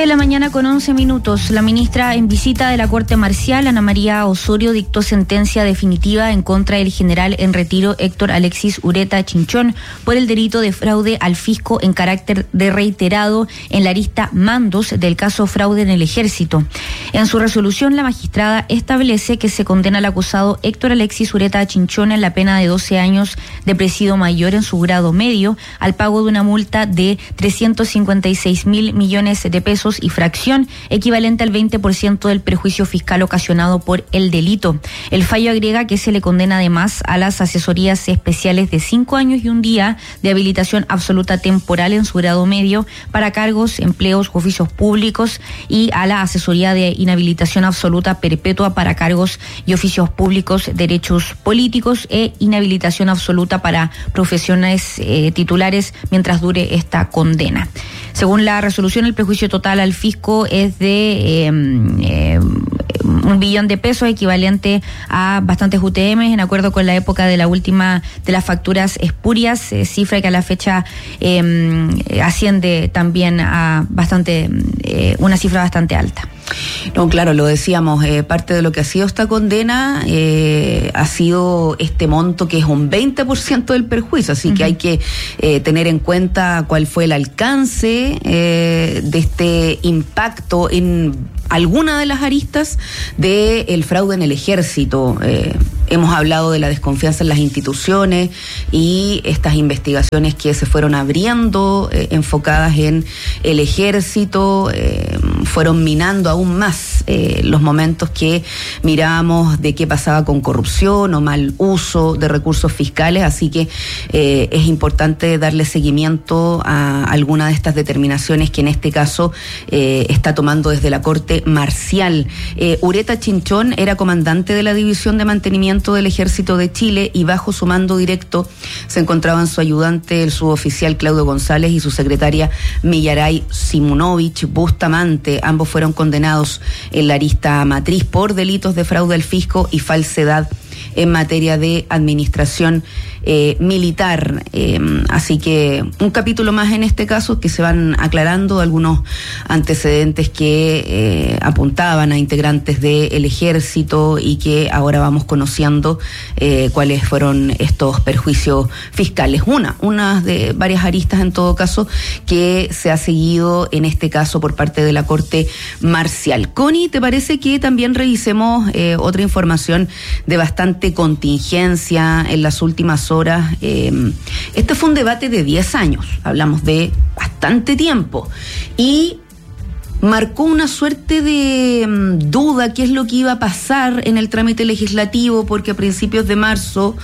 7:11 a.m. La ministra en visita de la Corte Marcial, Ana María Osorio, dictó sentencia definitiva en contra del general en retiro Héctor Alexis Ureta Chinchón por el delito de fraude al fisco en carácter de reiterado en la arista mandos del caso fraude en el Ejército. En su resolución, la magistrada establece que se condena al acusado Héctor Alexis Ureta Chinchón en la pena de 12 años de presidio mayor en su grado medio al pago de una multa de 356.000 millones de pesos y fracción equivalente al 20% del perjuicio fiscal ocasionado por el delito. El fallo agrega que se le condena además a las asesorías especiales de 5 años y un día de habilitación absoluta temporal en su grado medio para cargos, empleos u oficios públicos y a la asesoría de inhabilitación absoluta perpetua para cargos y oficios públicos, derechos políticos e inhabilitación absoluta para profesiones titulares mientras dure esta condena. Según la resolución, el perjuicio total al fisco es de 1 billón de pesos, equivalente a bastantes UTM, en acuerdo con la época de la última de las facturas espurias, cifra que a la fecha asciende también a una cifra bastante alta. No, claro, lo decíamos, parte de lo que ha sido esta condena ha sido este monto que es un 20% del perjuicio, así que hay que tener en cuenta cuál fue el alcance de este impacto en alguna de las aristas del fraude en el Ejército. Hemos hablado de la desconfianza en las instituciones y estas investigaciones que se fueron abriendo enfocadas en el Ejército fueron minando aún más los momentos que mirábamos de qué pasaba con corrupción o mal uso de recursos fiscales, así que es importante darle seguimiento a alguna de estas determinaciones que en este caso está tomando desde la Corte Marcial. Ureta Chinchón era comandante de la División de Mantenimiento del Ejército de Chile y bajo su mando directo se encontraban su ayudante, el suboficial Claudio González, y su secretaria Millaray Simunovich Bustamante. Ambos fueron condenados en la arista matriz por delitos de fraude al fisco y falsedad en materia de administración militar. Así que un capítulo más en este caso, que se van aclarando algunos antecedentes que apuntaban a integrantes del Ejército y que ahora vamos conociendo cuáles fueron estos perjuicios fiscales. Una de varias aristas en todo caso que se ha seguido en este caso por parte de la Corte Marcial. Connie, ¿te parece que también revisemos otra información de bastante contingencia en las últimas horas? Este fue un debate de 10 años, hablamos de bastante tiempo, y marcó una suerte de duda qué es lo que iba a pasar en el trámite legislativo, porque a principios de marzo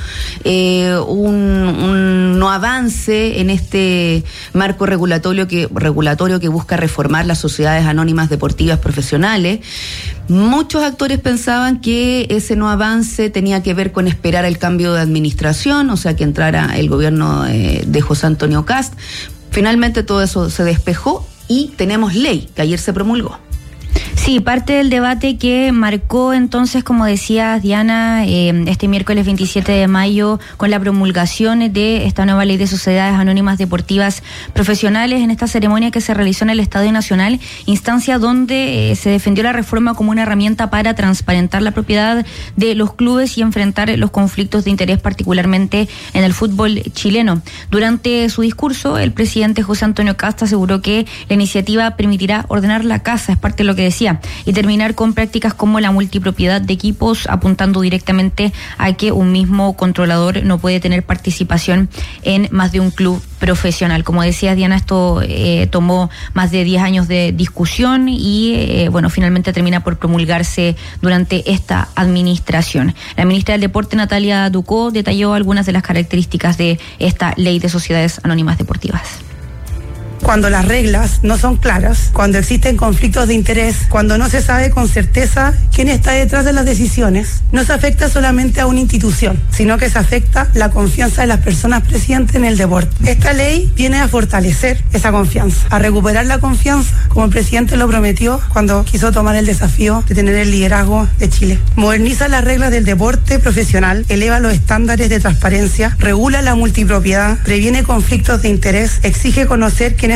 un no avance en este marco regulatorio que busca reformar las sociedades anónimas deportivas profesionales. Muchos actores pensaban que ese no avance tenía que ver con esperar el cambio de administración, o sea, que entrara el gobierno de José Antonio Kast. Finalmente todo eso se despejó y tenemos ley que ayer se promulgó. Sí, parte del debate que marcó entonces, como decías, Diana, este miércoles 27 de mayo con la promulgación de esta nueva ley de sociedades anónimas deportivas profesionales en esta ceremonia que se realizó en el Estadio Nacional, instancia donde se defendió la reforma como una herramienta para transparentar la propiedad de los clubes y enfrentar los conflictos de interés, particularmente en el fútbol chileno. Durante su discurso, el presidente José Antonio Kast aseguró que la iniciativa permitirá ordenar la casa, es parte de lo que decía, y terminar con prácticas como la multipropiedad de equipos, apuntando directamente a que un mismo controlador no puede tener participación en más de un club profesional. Como decía Diana, esto tomó más de 10 años de discusión y finalmente termina por promulgarse durante esta administración. La ministra del Deporte, Natalia Ducó, detalló algunas de las características de esta ley de sociedades anónimas deportivas. Cuando las reglas no son claras, cuando existen conflictos de interés, cuando no se sabe con certeza quién está detrás de las decisiones, no se afecta solamente a una institución, sino que se afecta la confianza de las personas presentes en el deporte. Esta ley viene a fortalecer esa confianza, a recuperar la confianza, como el presidente lo prometió cuando quiso tomar el desafío de tener el liderazgo de Chile. Moderniza las reglas del deporte profesional, eleva los estándares de transparencia, regula la multipropiedad, previene conflictos de interés, exige conocer quiénes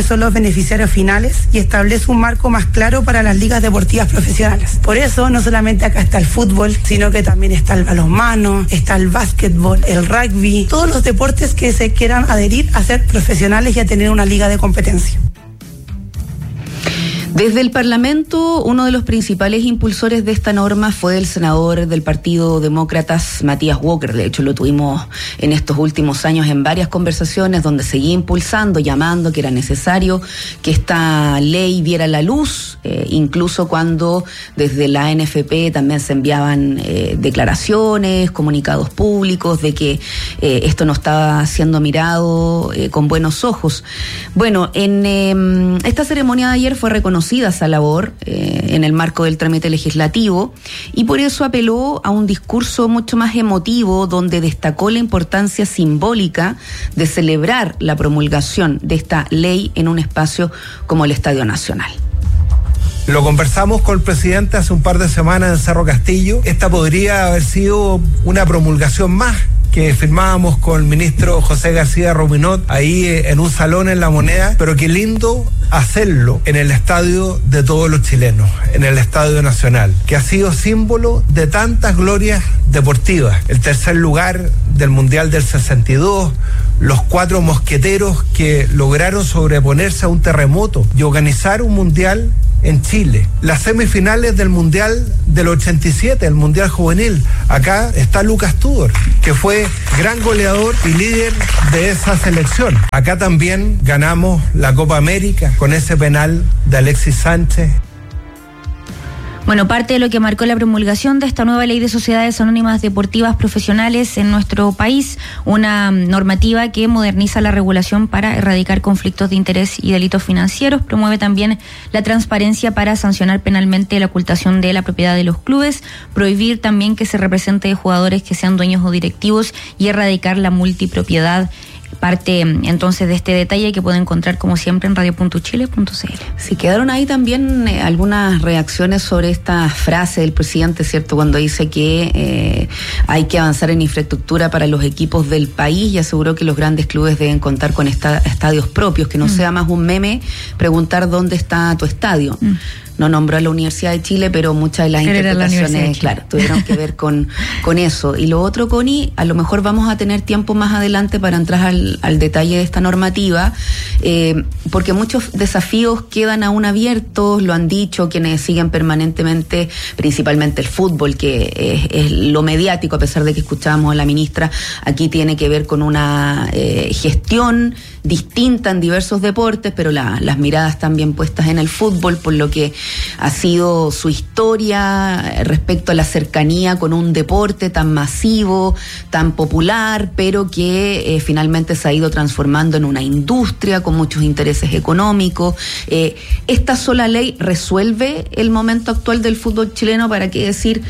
quiénes son los beneficiarios finales y establece un marco más claro para las ligas deportivas profesionales. Por eso, no solamente acá está el fútbol, sino que también está el balonmano, está el básquetbol, el rugby, todos los deportes que se quieran adherir a ser profesionales y a tener una liga de competencia. Desde el Parlamento, uno de los principales impulsores de esta norma fue el senador del Partido Demócratas, Matías Walker. De hecho, lo tuvimos en estos últimos años en varias conversaciones donde seguía impulsando, llamando que era necesario que esta ley viera la luz, incluso cuando desde la ANFP también se enviaban declaraciones, comunicados públicos de que esto no estaba siendo mirado con buenos ojos. Bueno, en esta ceremonia de ayer fue reconocida esa labor en el marco del trámite legislativo y por eso apeló a un discurso mucho más emotivo donde destacó la importancia simbólica de celebrar la promulgación de esta ley en un espacio como el Estadio Nacional. Lo conversamos con el presidente hace un par de semanas en Cerro Castillo. Esta podría haber sido una promulgación más que firmábamos con el ministro José García Ruminot ahí en un salón en La Moneda, pero qué lindo hacerlo en el estadio de todos los chilenos, en el Estadio Nacional, que ha sido símbolo de tantas glorias deportivas. El tercer lugar del Mundial del 62, los 4 mosqueteros que lograron sobreponerse a un terremoto y organizar un mundial en Chile, las semifinales del Mundial del 87, el Mundial Juvenil. Acá está Lucas Tudor, que fue gran goleador y líder de esa selección. Acá también ganamos la Copa América con ese penal de Alexis Sánchez. Bueno, parte de lo que marcó la promulgación de esta nueva ley de sociedades anónimas deportivas profesionales en nuestro país, una normativa que moderniza la regulación para erradicar conflictos de interés y delitos financieros, promueve también la transparencia para sancionar penalmente la ocultación de la propiedad de los clubes, prohibir también que se represente de jugadores que sean dueños o directivos y erradicar la multipropiedad. Parte entonces de este detalle que pueden encontrar como siempre en radio.chile.cl. Sí, quedaron ahí también algunas reacciones sobre esta frase del presidente, ¿cierto? Cuando dice que hay que avanzar en infraestructura para los equipos del país y aseguró que los grandes clubes deben contar con estadios propios, que no sea más un meme preguntar dónde está tu estadio. No nombró a la Universidad de Chile, pero muchas de las interpretaciones, claro, tuvieron que ver con eso. Y lo otro, Connie, a lo mejor vamos a tener tiempo más adelante para entrar al detalle de esta normativa, porque muchos desafíos quedan aún abiertos, lo han dicho quienes siguen permanentemente, principalmente el fútbol, que es lo mediático, a pesar de que escuchábamos a la ministra, aquí tiene que ver con una gestión distinta en diversos deportes, pero las miradas también puestas en el fútbol, por lo que ha sido su historia respecto a la cercanía con un deporte tan masivo, tan popular, pero que finalmente se ha ido transformando en una industria con muchos intereses económicos. Esta sola ley resuelve el momento actual del fútbol chileno, para qué decir,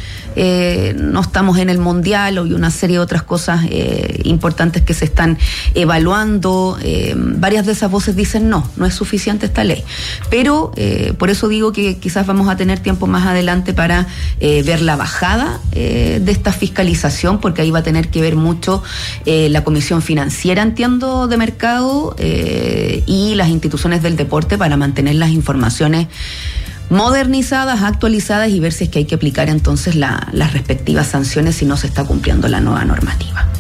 no estamos en el Mundial, y una serie de otras cosas importantes que se están evaluando. Varias de esas voces dicen no es suficiente esta ley, pero por eso digo que quizás vamos a tener tiempo más adelante para ver la bajada de esta fiscalización, porque ahí va a tener que ver mucho la Comisión Financiera, entiendo, de mercado y las instituciones del deporte, para mantener las informaciones modernizadas, actualizadas, y ver si es que hay que aplicar entonces las respectivas sanciones si no se está cumpliendo la nueva normativa.